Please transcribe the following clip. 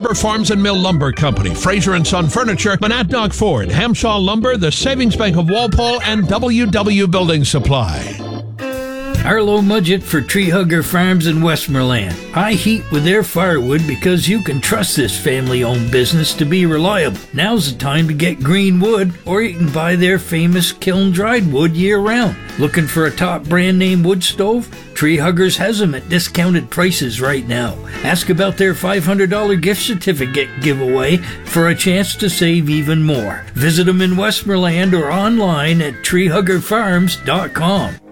Harbor Farms and Mill Lumber Company, Fraser and Son Furniture, Monadnock Ford, Hamshaw Lumber, the Savings Bank of Walpole, and WW Building Supply. Arlo Mudgett for Tree Hugger Farms in Westmoreland. I heat with their firewood because you can trust this family-owned business to be reliable. Now's the time to get green wood, or you can buy their famous kiln-dried wood year-round. Looking for a top brand-name wood stove? Tree Huggers has them at discounted prices right now. Ask about their $500 gift certificate giveaway for a chance to save even more. Visit them in Westmoreland or online at treehuggerfarms.com.